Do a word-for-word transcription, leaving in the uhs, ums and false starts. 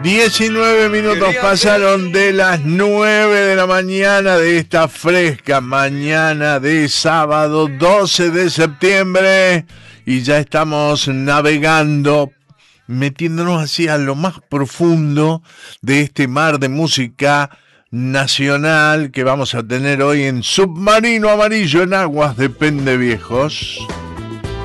diecinueve minutos pasaron de las nueve de la mañana de esta fresca mañana de sábado doce de septiembre y ya estamos navegando, metiéndonos así a lo más profundo de este mar de música nacional que vamos a tener hoy en Submarino Amarillo en Aguas de Pendeviejos.